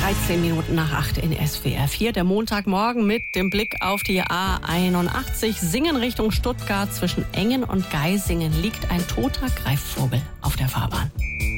13 Minuten nach 8 in SWR 4. Der Montagmorgen mit dem Blick auf die A81. Singen Richtung Stuttgart. Zwischen Engen und Geisingen liegt ein toter Greifvogel auf der Fahrbahn.